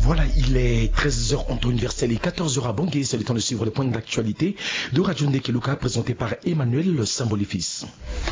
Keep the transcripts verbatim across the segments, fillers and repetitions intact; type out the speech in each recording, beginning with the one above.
Voilà, il est treize heures en temps universel et quatorze heures à Bangui. C'est le temps de suivre le point d'actualité de Radio Ndekeluka présenté par Emmanuel Sambolifi.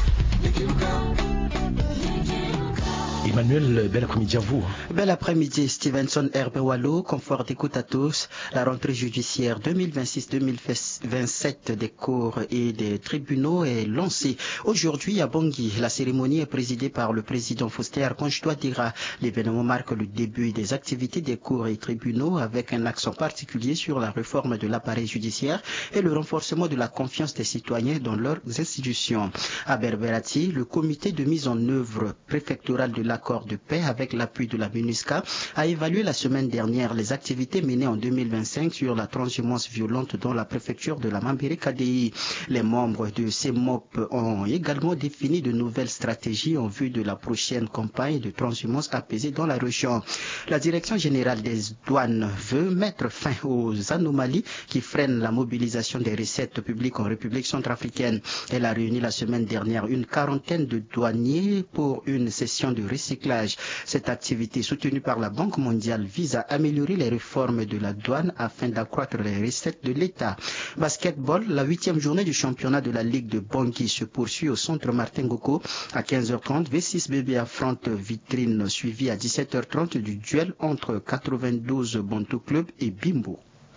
Emmanuel, bel après-midi à vous. Bel après-midi, Stevenson Herbe Wallo, confort d'écoute à tous. La rentrée judiciaire deux mille vingt-six deux mille vingt-sept des cours et des tribunaux est lancée. Aujourd'hui à Bangui, la cérémonie est présidée par le président Faustin Archange Touadéra. L'événement marque le début des activités des cours et tribunaux avec un accent particulier sur la réforme de l'appareil judiciaire et le renforcement de la confiance des citoyens dans leurs institutions. À Berberati, le comité de mise en œuvre préfectoral de l'accord de paix avec l'appui de la MINUSCA a évalué la semaine dernière les activités menées en deux mille vingt-cinq sur la transhumance violente dans la préfecture de la Mambéré K D I. Les membres de C M O P ont également défini de nouvelles stratégies en vue de la prochaine campagne de transhumance apaisée dans la région. La direction générale des douanes veut mettre fin aux anomalies qui freinent la mobilisation des recettes publiques en République centrafricaine. Elle a réuni la semaine dernière une quarantaine de douaniers pour une session de recyclage. Cette activité soutenue par la Banque mondiale vise à améliorer les réformes de la douane afin d'accroître les recettes de l'État. Basketball, la huitième journée du championnat de la Ligue de Bangui se poursuit au centre Martin Goko. À quinze heures trente, V six B B affronte Vitrine, suivi à dix-sept heures trente du duel entre quatre-vingt-douze Bantu Club et Bimbo.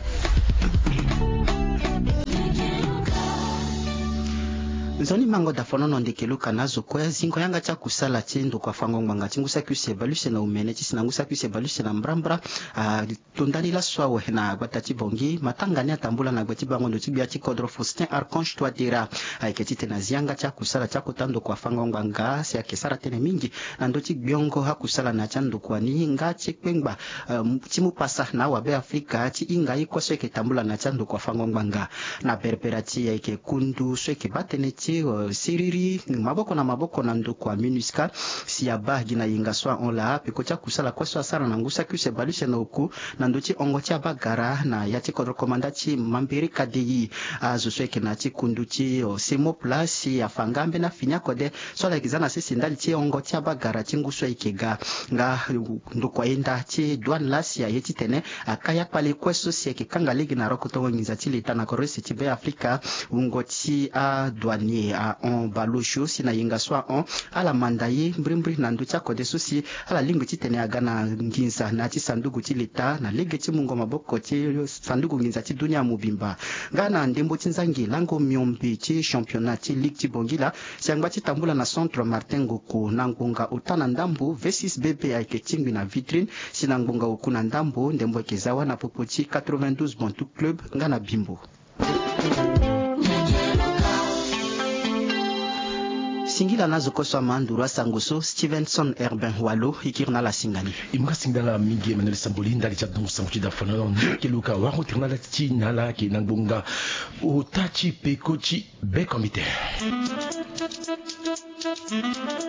Nzoni mango da fonono Ndekeluka nazo kwa zingo yanga cha kusala chindo kwa fango nganga chingusa kyuse baluse na umene chisi nangusa kyuse baluse na mbrambra uh, tondani la swawe na batati bongi matangani atambula na gwati bango ndo tibia chikodro Faustin Archange Touadéra aiketite na zianga cha kusala cha kutando kwa fango nganga si akesara tene mingi na ndo chibiongo hakusala na chando kwa ni nga chikwengba um, chimu pasa na wabe Afrika chi inga iko sweke tambula na chando kwa fango nganga na berberati yaike kundu sweke batene Uh, siriri maboko na maboko na ndoko wa MINUSCA siaba gina yingaswa on la pe kocha kusala kwa swa sara na ngusa kyuse baluse na uku na ndochi ongocha bagara na yati kodro komandachi Mambéré K D I azusweke na chi kunduchi uh, semo place ya fangambe na finya kode sola kizana sisi ndali chi ongocha bagara chinguswa ikega nga ndoko enda chi douane lasi ya yeti tene akaya pale kweso sieke kanga ligi na rokoto ngiza chi litana koresi chi be Afrika ungochi a douane a on balosho sina yinga swa on ala mandaye mbrimbri na nducha kode susi ala lingu chitene agana nginsa na chi sandugu chilita na lege chi mungo maboko chi sandugu nginsa chi dunia mubimba ngana ndembo chinzangi lango myombi chi championnat chi ligue chi bongila siangba chi tambula na centre Martin Goko na ngunga utana ndambu V six B B aike chingwi na Vitrine sina ngunga ukuna ndambu ndembo kezawa na popo chi quatre-vingt-douze Bantu Club ngana Bimbo. Singila nazo koso mandura sangoso Stevenson Herbe Wallo ikirna la singani imka singala mingi Emmanuel Samboli ndali cha donc sanguchi da fono Ndekeluka wa retirna la tina la ki nangunga utachi pekochi be comité.